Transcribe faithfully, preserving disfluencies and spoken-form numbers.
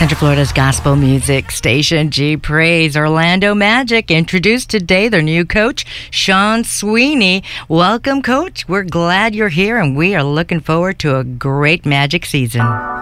Central Florida's gospel music station, G Praise. Orlando Magic introduced today their new coach, Sean Sweeney. Welcome, Coach. We're glad you're here, and we are looking forward to a great Magic season.